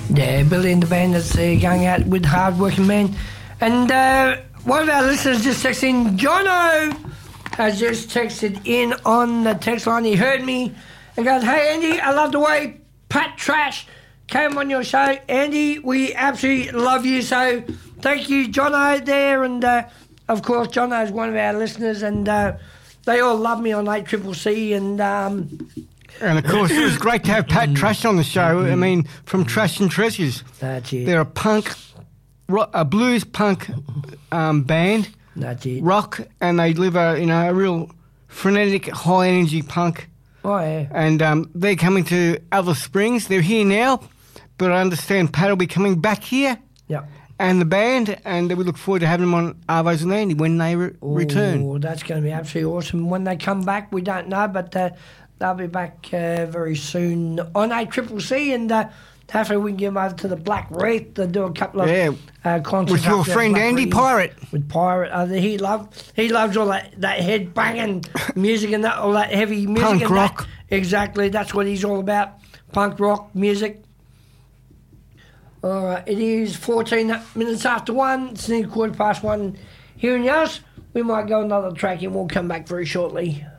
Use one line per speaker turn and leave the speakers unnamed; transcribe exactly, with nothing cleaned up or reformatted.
Yeah, Billy and the band that's uh, going out with hard-working men. And uh, one of our listeners just texted in, Jono has just texted in on the text line. He heard me and goes, hey, Andy, I love the way Pat Trash came on your show. Andy, we absolutely love you. So thank you, Jono, there. And, uh, of course, Jono is one of our listeners, and uh, they all love me on eight C C C. And, um,
and, of course, it was great to have Pat Trash on the show. I mean, from Trash and Treasures.
That's it.
They're a punk, a blues punk um, band.
That's it.
Rock, and they live a, you know, a real frenetic, high-energy punk.
Oh, yeah.
And um, they're coming to Alice Springs. They're here now, but I understand Pat will be coming back here.
Yeah.
And the band, and we look forward to having them on Arvos and Andy when they re-
Ooh,
return.
That's going to be absolutely awesome. When they come back, we don't know, but uh, they'll be back uh, very soon on eight C C C, and uh, hopefully we can get them over to the Black Reef to do a couple of
yeah.
uh, concerts.
With your friend Andy
Reef.
Pirate.
With Pirate. Uh, he, love, he loves all that, that head banging music and that, all that heavy music.
Punk
and
rock.
That. Exactly, that's what he's all about. Punk rock music. All right, it is fourteen minutes after one. It's nearly quarter past one here in yours. We might go another track and we'll come back very shortly.